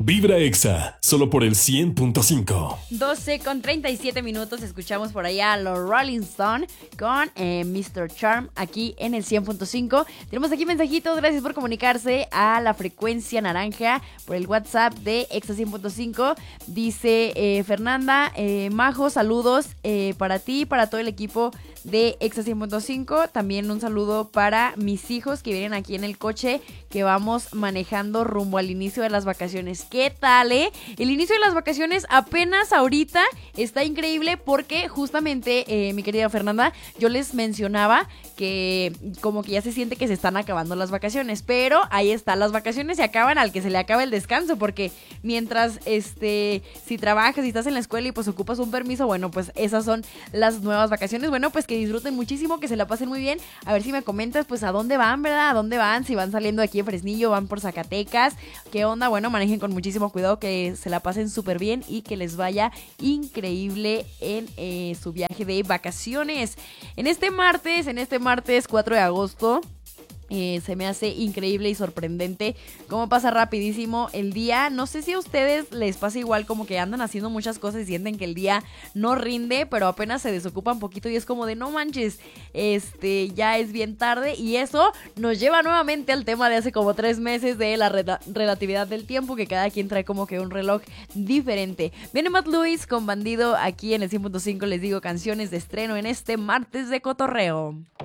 Vibra Exa, solo por el 100.5. 12:37, escuchamos por allá a los Rolling Stone con Mr. Charm aquí en el 100.5. Tenemos aquí mensajitos, gracias por comunicarse a la frecuencia naranja por el WhatsApp de Exa 100.5. Dice Fernanda, Majo, saludos para ti y para todo el equipo de Exa 100.5. También un saludo para mis hijos que vienen aquí en el coche que vamos manejando rumbo al inicio de las vacaciones. ¿Qué tal, El inicio de las vacaciones apenas ahorita está increíble porque justamente, mi querida Fernanda, yo les mencionaba que como que ya se siente que se están acabando las vacaciones, pero ahí está, las vacaciones se acaban al que se le acaba el descanso, porque mientras, si trabajas y estás en la escuela y pues ocupas un permiso, bueno, pues esas son las nuevas vacaciones. Bueno, pues que disfruten muchísimo, que se la pasen muy bien. A ver si me comentas, pues a dónde van, ¿verdad? ¿A dónde van? Si van saliendo aquí en Fresnillo, van por Zacatecas, ¿qué onda? Bueno, manejen con muchísimo cuidado, que se la pasen súper bien y que les vaya increíble en su viaje de vacaciones. En este martes 4 de agosto, se me hace increíble y sorprendente cómo pasa rapidísimo el día. No sé si a ustedes les pasa igual, como que andan haciendo muchas cosas y sienten que el día no rinde, pero apenas se desocupa un poquito y es como de no manches, ya es bien tarde. Y eso nos lleva nuevamente al tema de hace como 3 meses de la relatividad del tiempo, que cada quien trae como que un reloj diferente. Viene Matt Lewis con Bandido aquí en el 100.5, les digo, canciones de estreno en este martes de cotorreo.